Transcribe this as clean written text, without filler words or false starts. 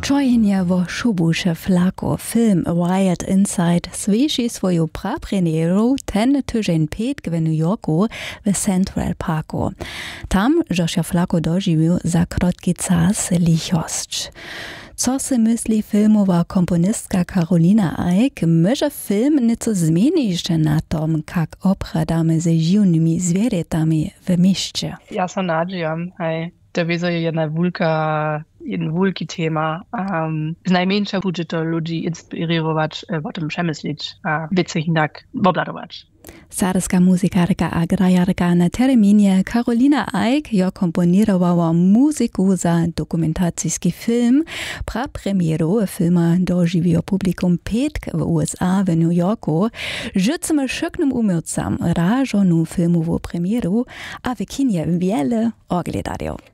Čojenia vo šubuše flako film A Riot Inside svieši svoju prapremieru ten tydzień piętk w New Yorku w Central Parku. Tam Josia flako dożywił za krótki czas lichosć. Co si myśli filmowa komponistka Karolina Eick, może film nieco zmieni się na tom, jak obradamy ze dziwnymi zwierzętami w mieście. Ja sam nadzieję, to jest jeden wielki tema. Najmniejsza będzie to ludzi inspirować, o tym przemyśleć, wiecie inak obladować. Saryska muzykarka a grajarka na terminie Karolina Eick jo komponirowała muzyku za dokumentacyjski film. Prapremieru filma dożywiło publikum piętk w USA w New Yorku. Życzymy wszystkim umiejętcom rażoną filmową premieru, a w kinie wiele oglądają.